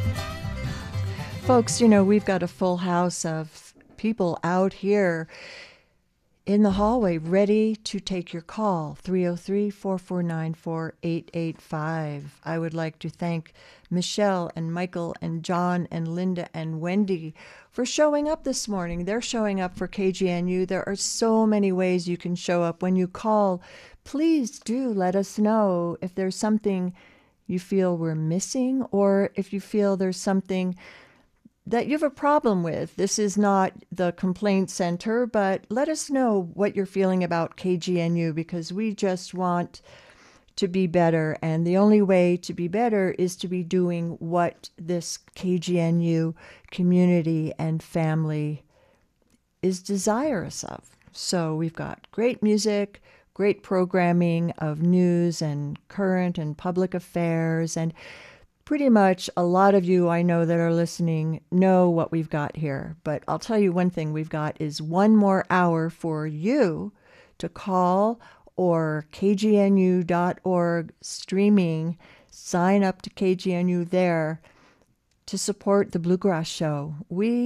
Folks, you know, we've got a full house of people out here in the hallway ready to take your call. 303-449-4885. I would like to thank Michelle and Michael and John and Linda and Wendy for showing up this morning. They're showing up for KGNU. There are so many ways you can show up. When you call, please do let us know if there's something you feel we're missing, or if you feel there's something that you have a problem with. This is not the complaint center, but let us know what you're feeling about KGNU, because we just want to be better. And the only way to be better is to be doing what this KGNU community and family is desirous of. So we've got great music, great programming of news and current and public affairs, and pretty much a lot of you I know that are listening know what we've got here. But I'll tell you one thing we've got is one more hour for you to call, or kgnu.org streaming. Sign up to KGNU there to support the Bluegrass Show. We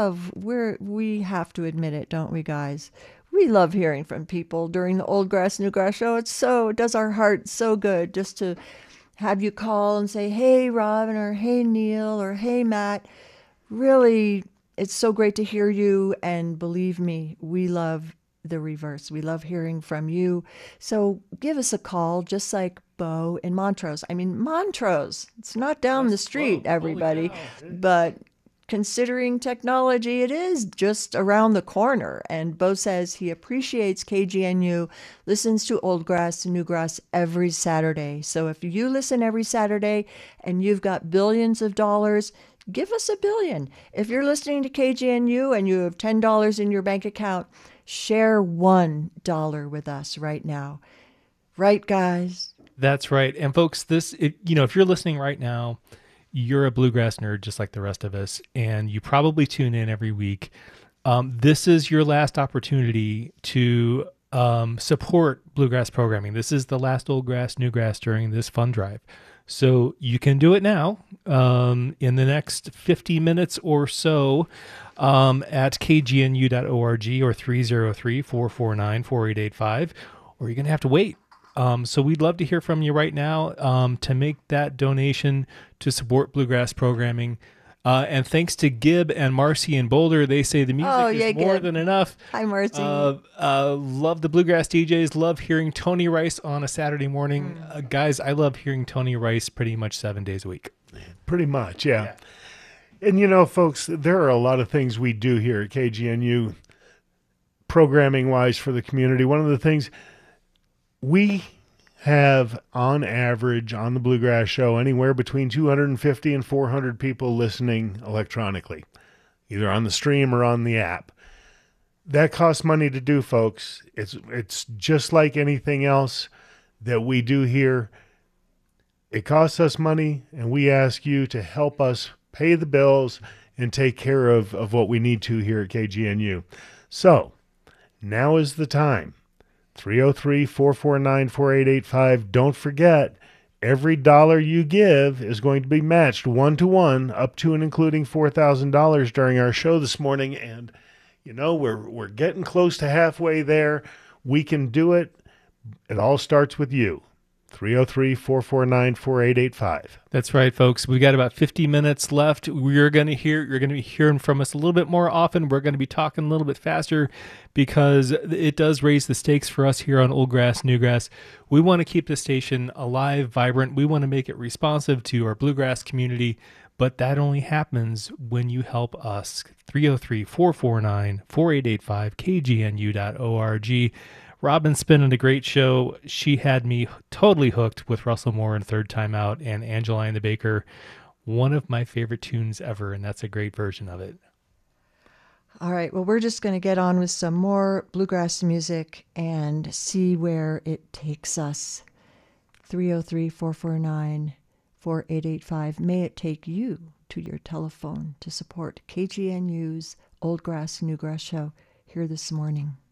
have to admit it, don't we, guys? We love hearing from people during the Old Grass, New Grass Show. It does our heart so good just to have you call and say, hey, Robin, or hey, Neil, or hey, Matt. Really, it's so great to hear you. And believe me, we love the reverse. We love hearing from you. So give us a call, just like Bo in Montrose. I mean, Montrose, it's not down the street, everybody. But considering technology, it is just around the corner. And Bo says he appreciates KGNU, listens to Old Grass, New Grass every Saturday. So if you listen every Saturday and you've got billions of dollars, give us $1 billion. If you're listening to KGNU and you have $10 in your bank account, share $1 with us right now. Right, guys? That's right. And folks, if you're listening right now, you're a bluegrass nerd just like the rest of us, and you probably tune in every week. This is your last opportunity to support bluegrass programming. This is the last Old Grass, New Grass during this fund drive. So you can do it now in the next 50 minutes or so at kgnu.org or 303-449-4885, or you're going to have to wait. So we'd love to hear from you right now to make that donation to support bluegrass programming. And thanks to Gib and Marcy in Boulder. They say the music is more Gib. than enough. Hi, Marcy. Love the bluegrass DJs. Love hearing Tony Rice on a Saturday morning. Guys, I love hearing Tony Rice pretty much 7 days a week. Pretty much, yeah. And folks, there are a lot of things we do here at KGNU programming-wise for the community. One of the things we have, on average, on the Bluegrass Show, anywhere between 250 and 400 people listening electronically, either on the stream or on the app. That costs money to do, folks. It's just like anything else that we do here. It costs us money, and we ask you to help us pay the bills and take care of what we need to here at KGNU. So, now is the time. 303-449-4885. Don't forget, every dollar you give is going to be matched 1-to-1 up to and including $4,000 during our show this morning. And, we're getting close to halfway there. We can do it. It all starts with you. 303-449-4885. That's right, folks. We got about 50 minutes left. You're going to be hearing from us a little bit more often. We're going to be talking a little bit faster because it does raise the stakes for us here on Old Grass, New Grass. We want to keep the station alive, vibrant. We want to make it responsive to our bluegrass community, but that only happens when you help us. 303-449-4885, kgnu.org. Robin's spinning a great show. She had me totally hooked with Russell Moore and Third Time Out and Angeline the Baker. One of my favorite tunes ever, and that's a great version of it. All right, well, we're just going to get on with some more bluegrass music and see where it takes us. 303-449-4885. May it take you to your telephone to support KGNU's Old Grass, New Grass show here this morning.